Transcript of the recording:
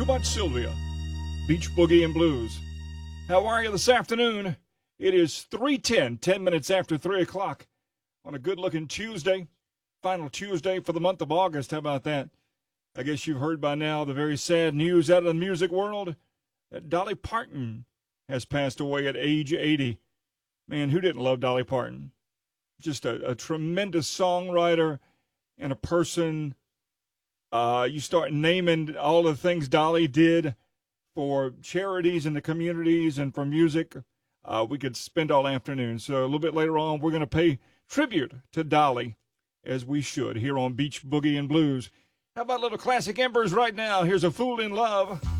Too Much Sylvia, Beach Boogie and Blues. How are you this afternoon? It is 3:10, 10 minutes after 3 o'clock on a good-looking Tuesday, final Tuesday for the month of August. How about that? I guess you've heard by now the very sad news out of the music world that Dolly Parton has passed away at age 80. Man, who didn't love Dolly Parton? Just a tremendous songwriter and a person. You start naming all the things Dolly did for charities in the communities and for music. We could spend all afternoon. So a little bit later on, we're going to pay tribute to Dolly, as we should, here on Beach Boogie and Blues. How about a little classic Embers right now? Here's A Fool in Love.